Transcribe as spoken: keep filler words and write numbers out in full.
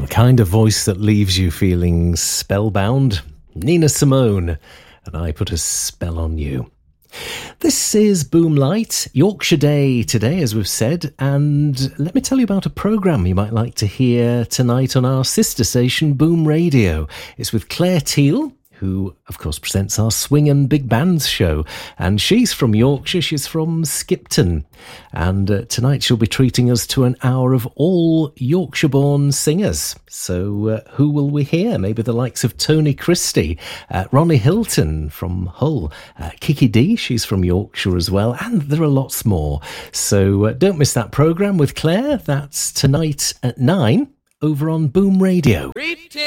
The kind of voice that leaves you feeling spellbound. Nina Simone, and I Put a Spell on You. This is Boomlight, Yorkshire Day today, as we've said, and let me tell you about a programme you might like to hear tonight on our sister station, Boom Radio. It's with Claire Teal, who, of course, presents our Swing and Big Bands show. And she's from Yorkshire, she's from Skipton. And uh, tonight she'll be treating us to an hour of all Yorkshire-born singers. So uh, who will we hear? Maybe the likes of Tony Christie, uh, Ronnie Hilton from Hull, uh, Kiki D, she's from Yorkshire as well, and there are lots more. So uh, don't miss that programme with Claire. That's tonight at nine over on Boom Radio.